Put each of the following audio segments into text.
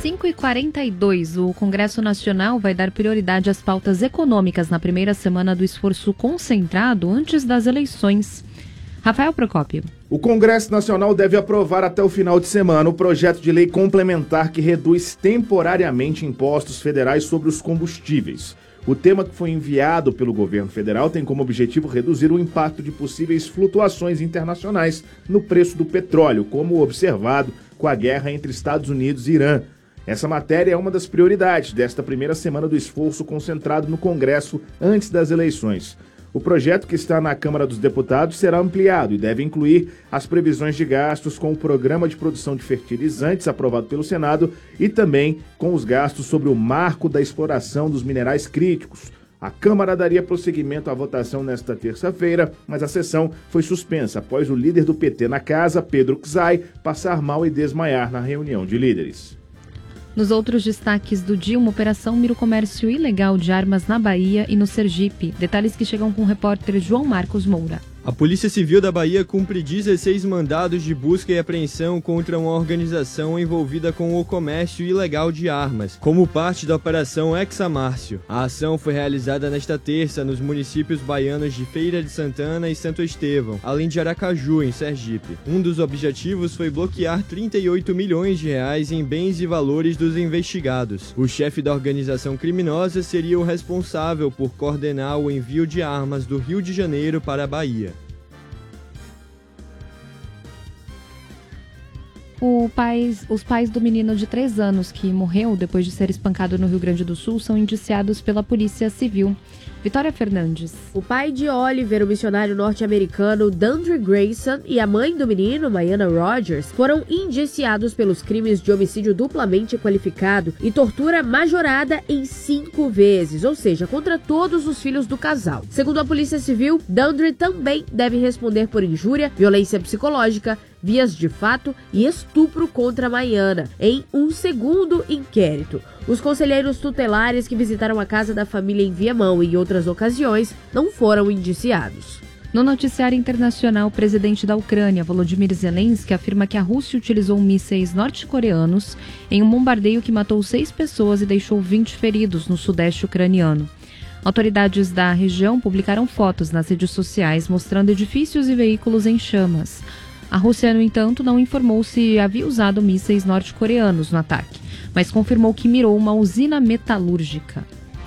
5h42, o Congresso Nacional vai dar prioridade às pautas econômicas na primeira semana do esforço concentrado antes das eleições. Rafael Procópio. O Congresso Nacional deve aprovar até o final de semana o projeto de lei complementar que reduz temporariamente impostos federais sobre os combustíveis. O tema que foi enviado pelo governo federal tem como objetivo reduzir o impacto de possíveis flutuações internacionais no preço do petróleo, como observado com a guerra entre Estados Unidos e Irã. Essa matéria é uma das prioridades desta primeira semana do esforço concentrado no Congresso antes das eleições. O projeto que está na Câmara dos Deputados será ampliado e deve incluir as previsões de gastos com o Programa de Produção de Fertilizantes aprovado pelo Senado e também com os gastos sobre o marco da exploração dos minerais críticos. A Câmara daria prosseguimento à votação nesta terça-feira, mas a sessão foi suspensa após o líder do PT na casa, Pedro Czai, passar mal e desmaiar na reunião de líderes. Nos outros destaques do dia, uma operação mira o comércio ilegal de armas na Bahia e no Sergipe. Detalhes que chegam com o repórter João Marcos Moura. A Polícia Civil da Bahia cumpre 16 mandados de busca e apreensão contra uma organização envolvida com o comércio ilegal de armas, como parte da Operação Hexamárcio. A ação foi realizada nesta terça nos municípios baianos de Feira de Santana e Santo Estevão, além de Aracaju, em Sergipe. Um dos objetivos foi bloquear 38 milhões de reais em bens e valores dos investigados. O chefe da organização criminosa seria o responsável por coordenar o envio de armas do Rio de Janeiro para a Bahia. Os pais do menino de 3 anos que morreu depois de ser espancado no Rio Grande do Sul são indiciados pela Polícia Civil. Vitória Fernandes. O pai de Oliver, o missionário norte-americano Dandre Grayson, e a mãe do menino, Mayana Rogers, foram indiciados pelos crimes de homicídio duplamente qualificado e tortura majorada em 5 vezes, ou seja, contra todos os filhos do casal. Segundo a Polícia Civil, Dandre também deve responder por injúria, violência psicológica, vias de fato e estupro contra Mayana, em um segundo inquérito. Os conselheiros tutelares que visitaram a casa da família em Viamão e em outras ocasiões não foram indiciados. No noticiário internacional, o presidente da Ucrânia, Volodymyr Zelensky, afirma que a Rússia utilizou mísseis norte-coreanos em um bombardeio que matou 6 pessoas e deixou 20 feridos no sudeste ucraniano. Autoridades da região publicaram fotos nas redes sociais mostrando edifícios e veículos em chamas. A Rússia, no entanto, não informou se havia usado mísseis norte-coreanos no ataque, mas confirmou que mirou uma usina metalúrgica.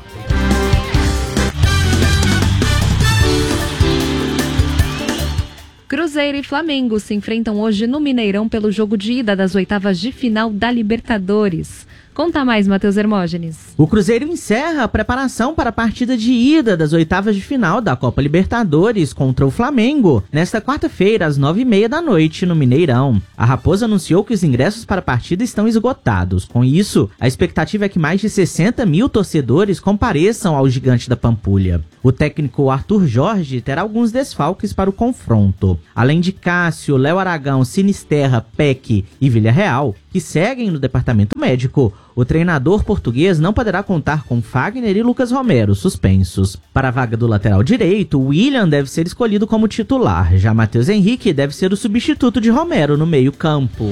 Cruzeiro e Flamengo se enfrentam hoje no Mineirão pelo jogo de ida das oitavas de final da Libertadores. Conta mais, Matheus Hermógenes. O Cruzeiro encerra a preparação para a partida de ida das oitavas de final da Copa Libertadores contra o Flamengo, nesta quarta-feira, às 9h30 da noite, no Mineirão. A Raposa anunciou que os ingressos para a partida estão esgotados. Com isso, a expectativa é que mais de 60 mil torcedores compareçam ao Gigante da Pampulha. O técnico Arthur Jorge terá alguns desfalques para o confronto. Além de Cássio, Léo Aragão, Sinisterra, Peck e Villarreal, que seguem no departamento médico, o treinador português não poderá contar com Fagner e Lucas Romero, suspensos. Para a vaga do lateral direito, William deve ser escolhido como titular. Já Matheus Henrique deve ser o substituto de Romero no meio-campo.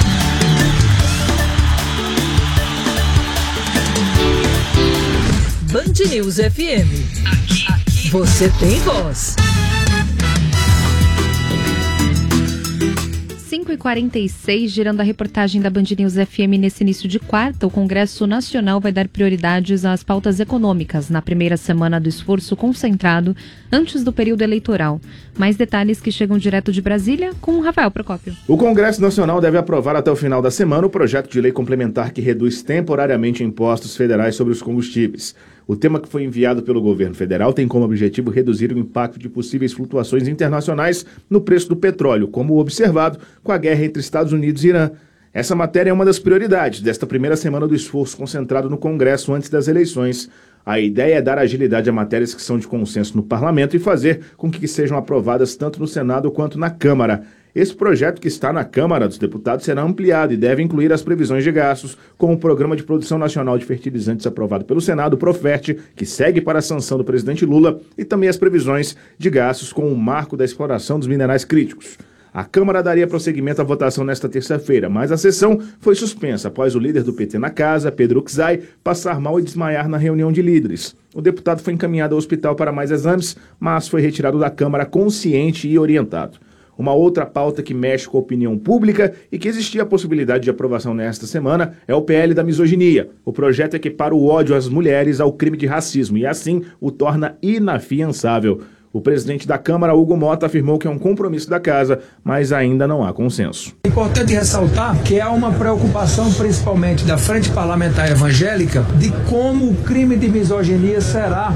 Band News FM. Aqui você tem voz. 5h46, girando a reportagem da Band News FM nesse início de quarta, o Congresso Nacional vai dar prioridades às pautas econômicas na primeira semana do esforço concentrado antes do período eleitoral. Mais detalhes que chegam direto de Brasília com Rafael Procópio. O Congresso Nacional deve aprovar até o final da semana o projeto de lei complementar que reduz temporariamente impostos federais sobre os combustíveis. O tema que foi enviado pelo governo federal tem como objetivo reduzir o impacto de possíveis flutuações internacionais no preço do petróleo, como observado com a guerra entre Estados Unidos e Irã. Essa matéria é uma das prioridades desta primeira semana do esforço concentrado no Congresso antes das eleições. A ideia é dar agilidade a matérias que são de consenso no parlamento e fazer com que sejam aprovadas tanto no Senado quanto na Câmara. Esse projeto que está na Câmara dos Deputados será ampliado e deve incluir as previsões de gastos com o Programa de Produção Nacional de Fertilizantes aprovado pelo Senado, o Profert, que segue para a sanção do presidente Lula, e também as previsões de gastos com o marco da exploração dos minerais críticos. A Câmara daria prosseguimento à votação nesta terça-feira, mas a sessão foi suspensa após o líder do PT na casa, Pedro Czai, passar mal e desmaiar na reunião de líderes. O deputado foi encaminhado ao hospital para mais exames, mas foi retirado da Câmara consciente e orientado. Uma outra pauta que mexe com a opinião pública e que existia a possibilidade de aprovação nesta semana é o PL da misoginia. O projeto equipara o ódio às mulheres ao crime de racismo e, assim, o torna inafiançável. O presidente da Câmara, Hugo Mota, afirmou que é um compromisso da casa, mas ainda não há consenso. É importante ressaltar que há uma preocupação, principalmente da Frente Parlamentar Evangélica, de como o crime de misoginia será,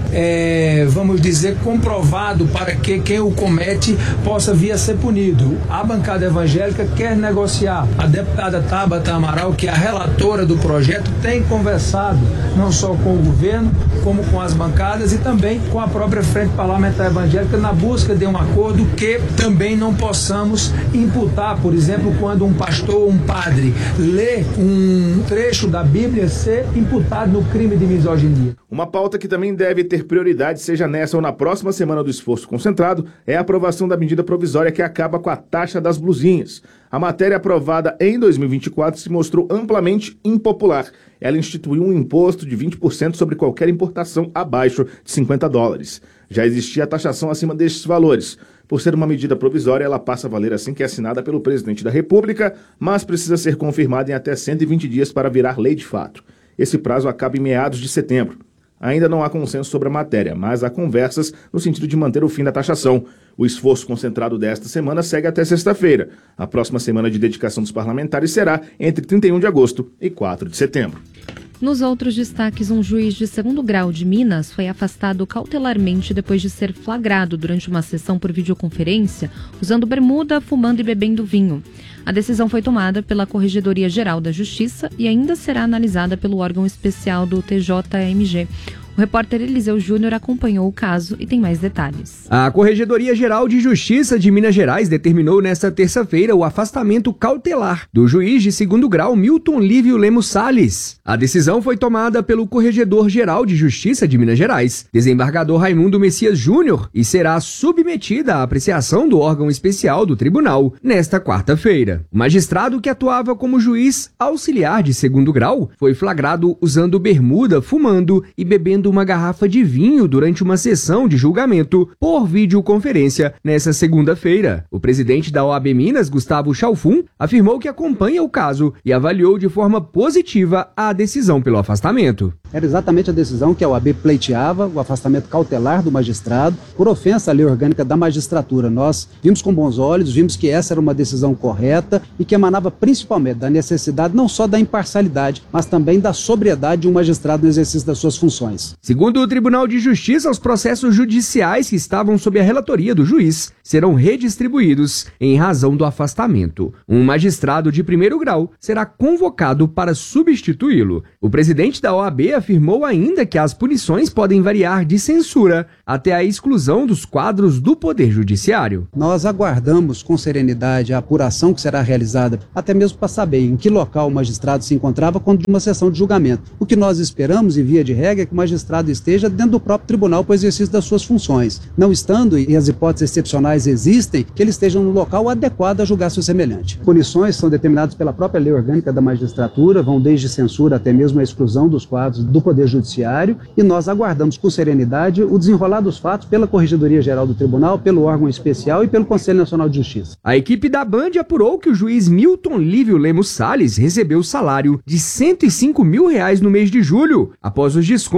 vamos dizer, comprovado para que quem o comete possa vir a ser punido. A bancada evangélica quer negociar. A deputada Tabata Amaral, que é a relatora do projeto, tem conversado não só com o governo, como com as bancadas e também com a própria Frente Parlamentar Evangélica, na busca de um acordo que também não possamos imputar, por exemplo, quando um pastor ou um padre lê um trecho da Bíblia, ser imputado no crime de misoginia. Uma pauta que também deve ter prioridade, seja nessa ou na próxima semana do esforço concentrado, é a aprovação da medida provisória que acaba com a taxa das blusinhas. A matéria aprovada em 2024 se mostrou amplamente impopular. Ela instituiu um imposto de 20% sobre qualquer importação abaixo de $50. Já existia a taxação acima destes valores. Por ser uma medida provisória, ela passa a valer assim que é assinada pelo presidente da República, mas precisa ser confirmada em até 120 dias para virar lei de fato. Esse prazo acaba em meados de setembro. Ainda não há consenso sobre a matéria, mas há conversas no sentido de manter o fim da taxação. O esforço concentrado desta semana segue até sexta-feira. A próxima semana de dedicação dos parlamentares será entre 31 de agosto e 4 de setembro. Nos outros destaques, um juiz de 2º grau de Minas foi afastado cautelarmente depois de ser flagrado durante uma sessão por videoconferência, usando bermuda, fumando e bebendo vinho. A decisão foi tomada pela Corregedoria Geral da Justiça e ainda será analisada pelo órgão especial do TJMG. O repórter Eliseu Júnior acompanhou o caso e tem mais detalhes. A Corregedoria Geral de Justiça de Minas Gerais determinou nesta terça-feira o afastamento cautelar do juiz de 2º grau Milton Lívio Lemos Salles. A decisão foi tomada pelo Corregedor Geral de Justiça de Minas Gerais, desembargador Raimundo Messias Júnior, e será submetida à apreciação do órgão especial do tribunal nesta quarta-feira. O magistrado que atuava como juiz auxiliar de 2º grau foi flagrado usando bermuda, fumando e bebendo uma garrafa de vinho durante uma sessão de julgamento por videoconferência nesta segunda-feira. O presidente da OAB Minas, Gustavo Chalfun, afirmou que acompanha o caso e avaliou de forma positiva a decisão pelo afastamento. Era exatamente a decisão que a OAB pleiteava, o afastamento cautelar do magistrado, por ofensa à lei orgânica da magistratura. Nós vimos com bons olhos, vimos que essa era uma decisão correta e que emanava principalmente da necessidade não só da imparcialidade, mas também da sobriedade de um magistrado no exercício das suas funções. Segundo o Tribunal de Justiça, os processos judiciais que estavam sob a relatoria do juiz serão redistribuídos em razão do afastamento. Um magistrado de 1º grau será convocado para substituí-lo. O presidente da OAB afirmou ainda que as punições podem variar de censura até a exclusão dos quadros do Poder Judiciário. Nós aguardamos com serenidade a apuração que será realizada, até mesmo para saber em que local o magistrado se encontrava quando de uma sessão de julgamento. O que nós esperamos, e via de regra, é que o magistrado esteja dentro do próprio tribunal para o exercício das suas funções. Não estando, e as hipóteses excepcionais existem, que ele esteja no local adequado a julgar seu semelhante. Punições são determinadas pela própria lei orgânica da magistratura, vão desde censura até mesmo a exclusão dos quadros do Poder Judiciário, e nós aguardamos com serenidade o desenrolar dos fatos pela Corregedoria Geral do Tribunal, pelo órgão especial e pelo Conselho Nacional de Justiça. A equipe da Band apurou que o juiz Milton Lívio Lemos Salles recebeu salário de R$ 105 mil no mês de julho, após os descontos